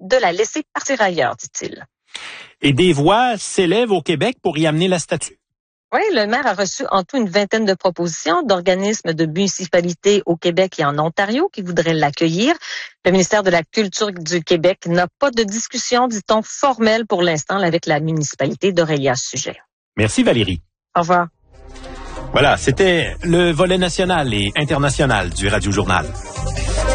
de la laisser partir ailleurs, dit-il. Et des voix s'élèvent au Québec pour y amener la statue. Oui, le maire a reçu en tout une vingtaine de propositions d'organismes de municipalités au Québec et en Ontario qui voudraient l'accueillir. Le ministère de la Culture du Québec n'a pas de discussion, dit-on, formelle pour l'instant avec la municipalité d'Orillia à ce sujet. Merci Valérie. Au revoir. Voilà, c'était le volet national et international du Radio Journal.